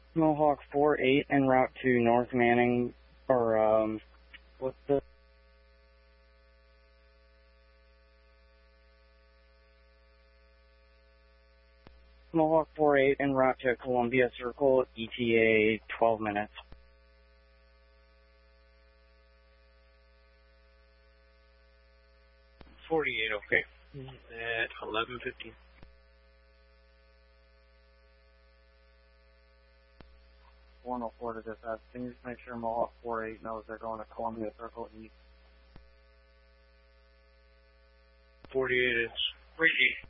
Mohawk 48 en route to North Manning, or, what's the... Mohawk 48 en route to Columbia Circle, ETA 12 minutes. 48, okay. At 11:15. 104 to dispatch. Can you just make sure Mohawk 48 knows they're going to Columbia Circle East? 48 is 3G.